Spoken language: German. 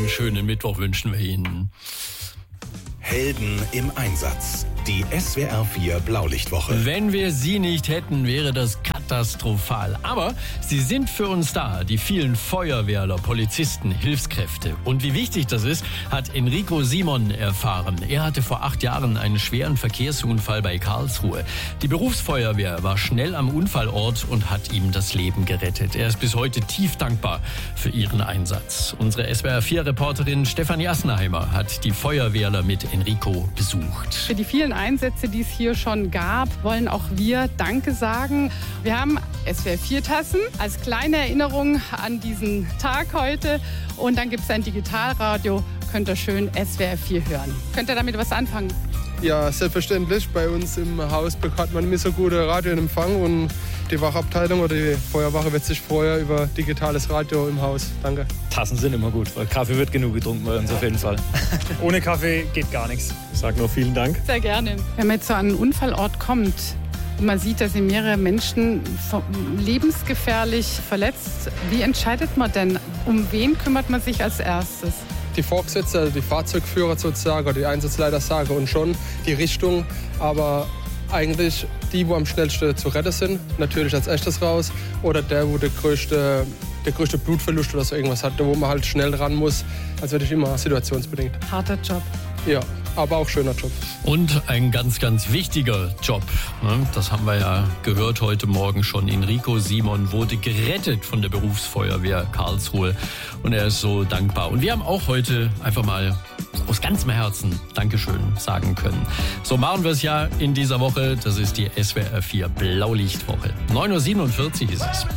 Einen schönen Mittwoch wünschen wir Ihnen. Helden im Einsatz. Die SWR 4 Blaulichtwoche. Wenn wir sie nicht hätten, wäre das katastrophal. Aber sie sind für uns da. Die vielen Feuerwehrler, Polizisten, Hilfskräfte. Und wie wichtig das ist, hat Enrico Simon erfahren. Er hatte vor 8 Jahren einen schweren Verkehrsunfall bei Karlsruhe. Die Berufsfeuerwehr war schnell am Unfallort und hat ihm das Leben gerettet. Er ist bis heute tief dankbar für ihren Einsatz. Unsere SWR 4 Reporterin Stefanie Assenheimer hat die Feuerwehrler mit Enrico besucht. Für die vielen Einsätze, die es hier schon gab, wollen auch wir Danke sagen. Wir haben SWR 4 Tassen als kleine Erinnerung an diesen Tag heute. Und dann gibt es ein Digitalradio, könnt ihr schön SWR 4 hören. Könnt ihr damit was anfangen? Ja, selbstverständlich. Bei uns im Haus hat man nicht so gute Radioempfang und die Wachabteilung oder die Feuerwache wird sich freuen über digitales Radio im Haus. Danke. Tassen sind immer gut, weil Kaffee wird genug getrunken bei uns auf jeden Fall. Ohne Kaffee geht gar nichts. Ich sage nur vielen Dank. Sehr gerne. Wenn man jetzt so an einen Unfallort kommt und man sieht, da sind mehrere Menschen lebensgefährlich verletzt, wie entscheidet man denn? Um wen kümmert man sich als erstes? Die Vorgesetzten, also die Fahrzeugführer sozusagen, oder die Einsatzleiter sagen und schon die Richtung, aber eigentlich die, wo am schnellsten zu retten sind, natürlich als erstes raus, oder der, wo der größte Blutverlust oder so irgendwas hat, wo man halt schnell ran muss, also wirklich immer situationsbedingt. Harter Job. Ja, aber auch schöner Job. Und ein ganz, ganz wichtiger Job. Das haben wir ja gehört heute Morgen schon. Enrico Simon wurde gerettet von der Berufsfeuerwehr Karlsruhe. Und er ist so dankbar. Und wir haben auch heute einfach mal aus ganzem Herzen Dankeschön sagen können. So machen wir es ja in dieser Woche. Das ist die SWR 4 Blaulichtwoche. 9:47 Uhr ist es.